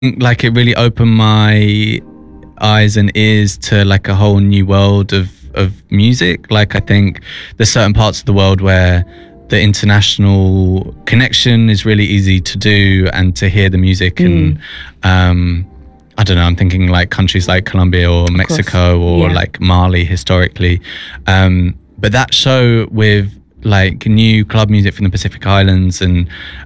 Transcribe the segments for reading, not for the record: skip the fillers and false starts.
like it really opened my eyes and ears to like a whole new world of music. Like I think there's certain parts of the world where the international connection is really easy to do and to hear the music and I don't know, I'm thinking like countries like Colombia or Mexico or like Mali historically, but that show with like new club music from the Pacific Islands and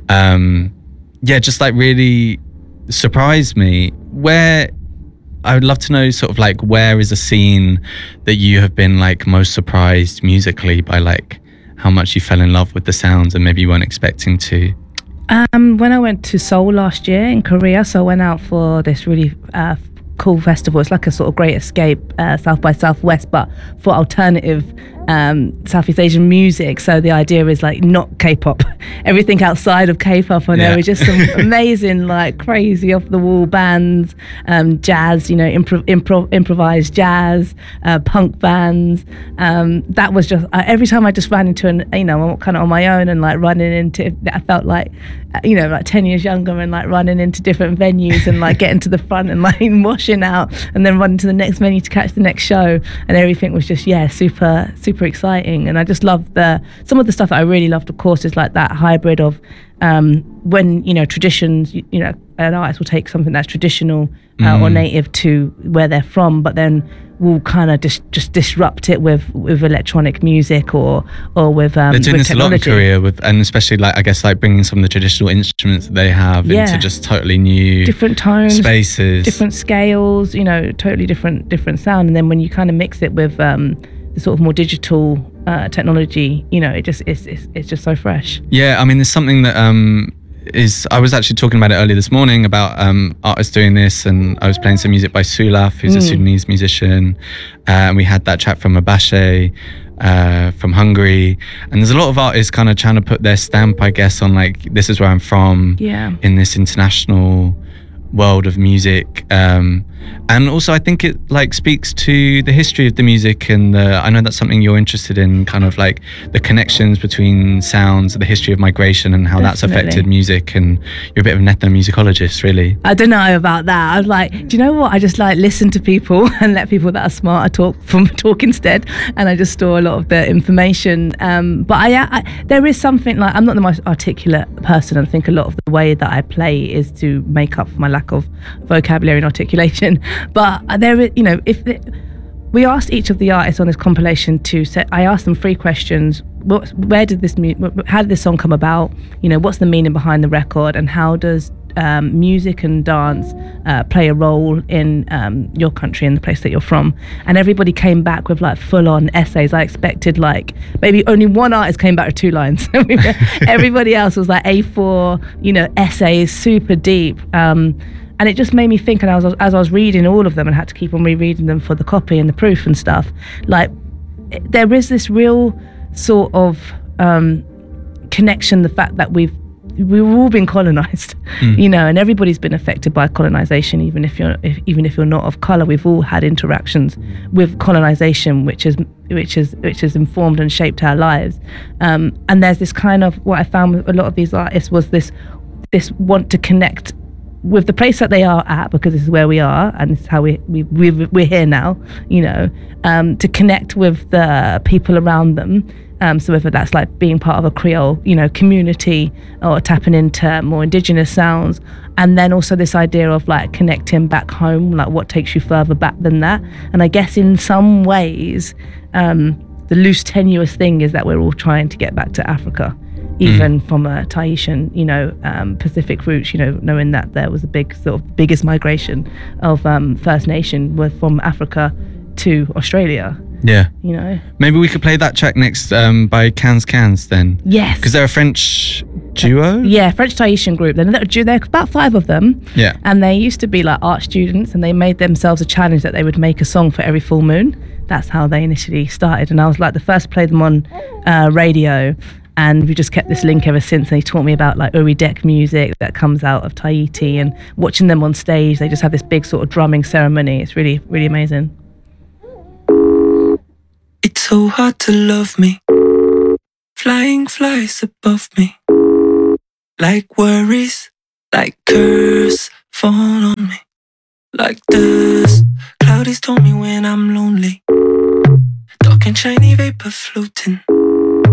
just like really surprised me. Where I would love to know sort of like where is a scene that you have been like most surprised musically by, like how much you fell in love with the sounds and maybe you weren't expecting to? When I went to Seoul last year in Korea, so I went out for this really cool festival. It's like a sort of Great Escape, South by Southwest, but for alternative Southeast Asian music. So the idea is like not K-pop, everything outside of K-pop, and there were just some amazing, like crazy off the wall bands, jazz, you know, improvised jazz, punk bands. That was just every time I just ran into an, you know, kind of on my own and like running into, I felt like, you know, like 10 years younger and like running into different venues and like getting to the front and like washing out and then running to the next venue to catch the next show, and everything was just super exciting. And I just love some of the stuff that I really loved, of course, is like that hybrid of when, you know, traditions, you know, an artist will take something that's traditional or native to where they're from, but then will kind of just disrupt it with electronic music or with they're doing with this technology. a lot in Korea with, and especially like I guess like bringing some of the traditional instruments that they have into just totally new different tones, spaces, different scales, you know, totally different sound. And then when you kind of mix it with the sort of more digital technology, you know, it's just so fresh. Yeah, I mean, there's something that I was actually talking about it earlier this morning about artists doing this, and I was playing some music by Sulaf, who's a Sudanese musician, and we had that track from Abashe from Hungary, and there's a lot of artists kind of trying to put their stamp, I guess, on like, this is where I'm from in this international world of music, and also I think it like speaks to the history of the music, and I know that's something you're interested in, kind of like the connections between sounds, the history of migration and how that's affected music, and you're a bit of an ethnomusicologist, really. I don't know about that. I was like, do you know what, I just like listen to people and let people that are smarter talk instead, and I just store a lot of the information, but I there is something, like, I'm not the most articulate person, and I think a lot of the way that I play is to make up for my lack of vocabulary and articulation. But there is, you know, we asked each of the artists on this compilation I asked them 3 questions. How did this song come about? You know, what's the meaning behind the record, and how does music and dance play a role in your country and the place that you're from? And everybody came back with like full-on essays. I expected like maybe only one artist came back with 2 lines. Everybody else was like A4, you know, essays, super deep. And it just made me think, and as I was reading all of them and had to keep on rereading them for the copy and the proof and stuff, like there is this real sort of connection, the fact that we've all been colonized, you know, and everybody's been affected by colonization, even if you're not of color. We've all had interactions with colonization, which has informed and shaped our lives. And there's this kind of, what I found with a lot of these artists was this want to connect with the place that they are at, because this is where we are and this is how we're here now, you know, to connect with the people around them. So whether that's like being part of a Creole, you know, community, or tapping into more indigenous sounds, and then also this idea of like connecting back home, like what takes you further back than that. And I guess in some ways, the loose tenuous thing is that we're all trying to get back to Africa, even from a Tahitian, you know, Pacific roots, you know, knowing that there was a big sort of biggest migration of First Nation was from Africa to Australia. Yeah. You know, maybe we could play that track next by Cans then. Yes. Because they're a French duo? Yeah, French Tahitian group. They're about 5 of them. Yeah. And they used to be like art students, and they made themselves a challenge that they would make a song for every full moon. That's how they initially started. And I was like the first to play them on radio. And we just kept this link ever since. And he taught me about like Uri Dek music that comes out of Tahiti, and watching them on stage, they just have this big sort of drumming ceremony. It's really, really amazing. It's so hard to love me. Flying flies above me. Like worries, like curse. fall on me like this. Cloudies told me when I'm lonely. Dark and shiny vapor floating.